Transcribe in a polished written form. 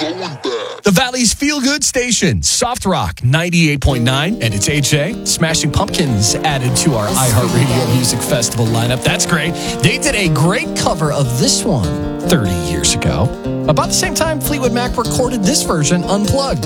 The Valley's feel-good station, Soft Rock 98.9, and it's AJ. Smashing Pumpkins added to our iHeartRadio Music Festival lineup. That's great. They did a great cover of this one 30 years ago. About the same time Fleetwood Mac recorded this version unplugged.